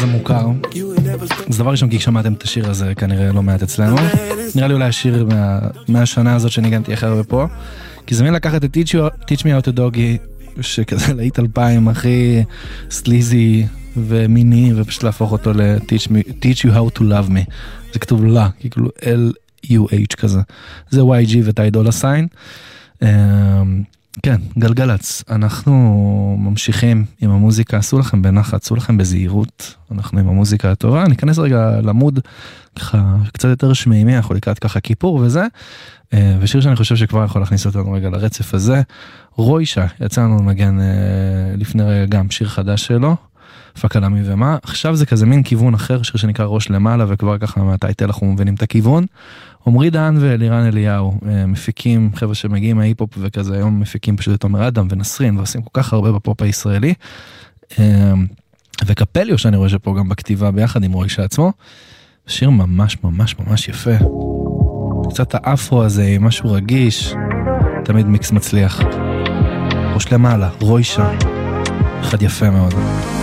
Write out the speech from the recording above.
זה מוכר. זה דבר ראשון, כי שמעתם את השיר הזה כנראה לא מעט אצלנו. נראה לי אולי השיר מהשנה הזאת שניגנתי אחר ופה. כי זה מין לקחת את Teach Me How to Doggy, שכזה להיט 2000, הכי סליזי ומיני, ופשוט להפוך אותו ל-Teach You How to Love Me. זה כתוב לה, כאילו L-U-H כזה. זה YG וטיידולה סיין. כן, גלגלץ, אנחנו ממשיכים עם המוזיקה, עשו לכם בנחת, עשו לכם בזהירות, אנחנו עם המוזיקה הטובה, ניכנס רגע למוד ככה קצת יותר שמימי, אנחנו לקראת ככה כיפור וזה, ושיר שאני חושב שכבר יכול להכניס אותנו רגע לרצף הזה, רוישה, יצא לנו למגן לפני רגע גם שיר חדש שלו, פקלמי ומה, עכשיו זה כזה מין כיוון אחר, שיר שנקרא ראש למעלה, וכבר ככה מהטייטל אנחנו מבינים את הכיוון, עומרי דהן ואלירן אליהו, מפיקים, חבר'ה שמגיעים מההיפ-הופ וכזה, היום מפיקים פשוט את עומר אדם ונסרין, ועושים כל כך הרבה בפופ הישראלי, וקפליו שאני רואה שפה גם בכתיבה ביחד עם רוישה עצמו, שיר ממש ממש ממש יפה, קצת האפרו הזה, משהו רגיש, תמיד מיקס מצליח, ראש למעלה, רוישה, אחד יפה מאוד.